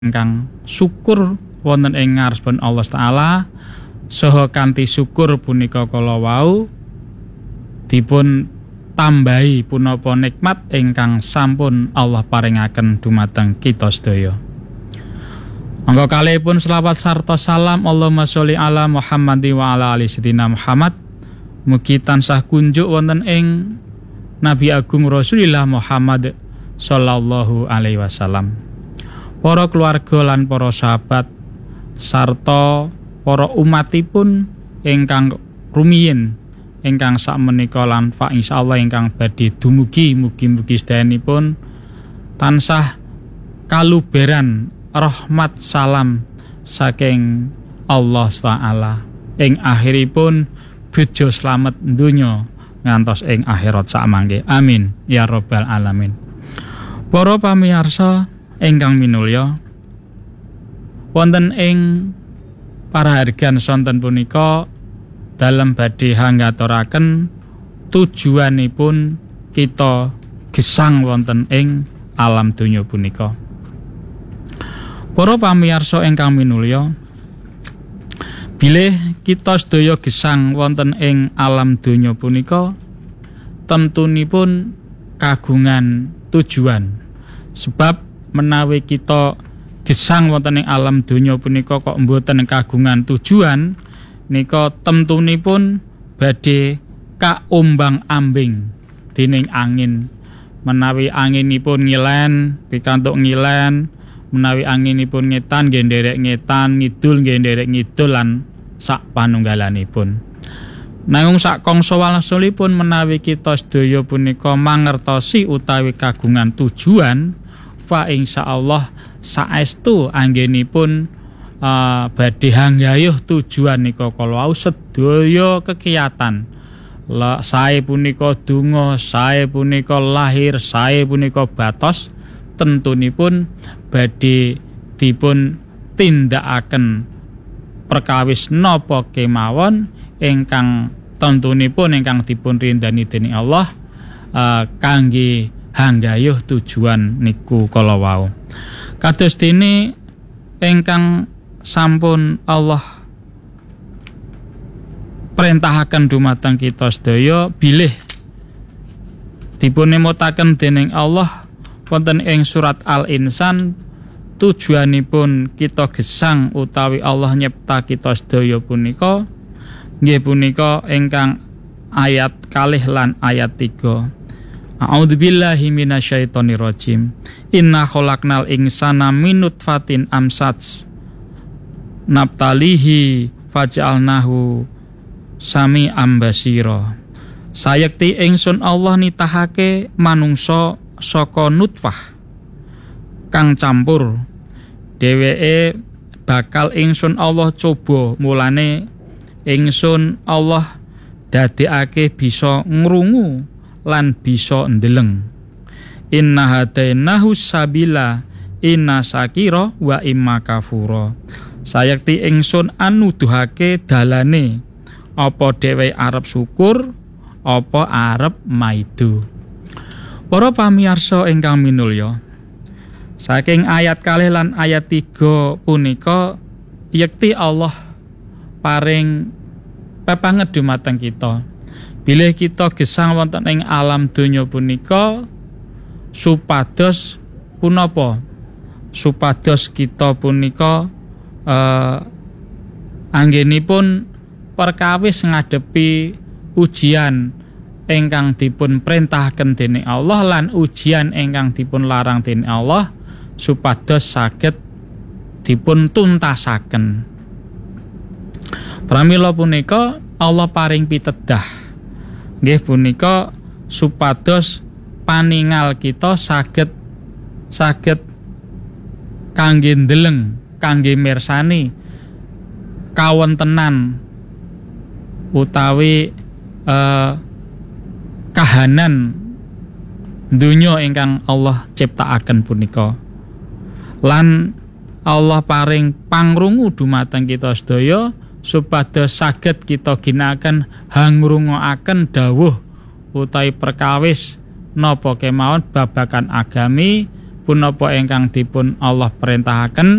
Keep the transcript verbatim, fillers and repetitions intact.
ingkang syukur wonten ing ngarsipun Allah Ta'ala saha kanthi syukur punika kala wau dipun tambahi punapa nikmat ingkang sampun Allah paringaken dumateng kita sedaya. Angga kalihipun selawat sarta salam Allahumma sholli ala Muhammadi wa ala ali sayyidina Muhammad. Mugi tansah kunjuk wonten ing Nabi Agung Rasulillah Muhammad sallallahu alaihi wasallam. Para keluarga lan para sahabat sarta para umatipun ingkang rumiyin ingkang sakmenika lan fa insyaallah ingkang badhe dumugi mugi-mugi sedayanipun tansah kaluberan rahmat salam saking Allah Ta'ala ing akhiripun bejo slamet donya ngantos ing akhirat sakmangke. Amin ya rabbal alamin. Para pamirsa ingkang minulya, wonten ing parahargan sonten punika dalem badhe hangaturaken tujuanipun kita gesang wonten ing alam donya punika. Para pamirsa ingkang minulya, bilih kita sedaya gesang wonten ing alam donya punika temtunipun kagungan tujuan. Sebab menawi kita gesang wonten ing alam donya punika kok mboten kagungan tujuan, nika temtunipun badhe kaumbang-ambing dening angin. Menawi anginipun ngilen, pikantuk ngilen, menawi anginipun ngetan nggih nderek ngetan, ngidul nggih nderek ngidul lan sak panunggalanipun. Nanging sak kangsa walsulipun menawi kita sedaya punika mangertosi utawi kagungan tujuan, fa insyaallah saestu anggenipun uh, badhe hanggayuh tujuan nika kala wau sedaya kekiyatan. La sae punika donga, sae punika lahir, sae punika batos tentunipun badhe dipun tindakaken perkawis napa kemawon ingkang tentunipun ingkang dipun rindani dening Allah uh, kangge hanggayuh tujuan niku kala wau. Kados dene ingkang sampun Allah perintahaken dumateng kita sedaya bilih dipun nemutaken dening Allah wonten ing surat Al-Insan. Tujuanipun kita gesang utawi Allah nyipta kita sedaya punika nggih punika ingkang ayat kalih lan ayat tiga. A'udzubillahi minasyaitonirrajim. Inna khalaqnal insana min nutfatin amsats nabtalihi faj'alnahu sami'an basira. Sayekti ingsun Allah nitahake manungsa saka nutfah kang campur. Dheweke bakal ingsun Allah coba, mulane ingsun Allah dadekake bisa ngrungu lan bisa ndeleng. Inna hadainahu sabila inna sakira wa imma kafura. Sayekti ingsun anuduhake dalane apa dhewe arep syukur apa arep maido. Para pamirsa ingkang minulya, saking ayat kalih lan ayat tiga punika yekti Allah paring pepanget dumateng kita. Bilih kita gesang wonten ing alam donya punika supados punapa? Supados kita punika eh, anggenipun perkawis ngadepi ujian ingkang dipun perintahaken dening Allah lan ujian ingkang dipun larang dening Allah supados saged dipun tuntasaken. Pramila punika Allah paring pitedah nggih punika supados paningal kita saged saged kangge ndeleng, kangge mirsani kawontenan utawi eh, kahanan donya ingkang Allah ciptakaken punika. Lan Allah paring pangrungu dumateng kita sedaya supados saged kita ginakaken hangrungokaken dawuh utawi perkawis napa kemawon babagan agami punapa ingkang dipun Allah perintahaken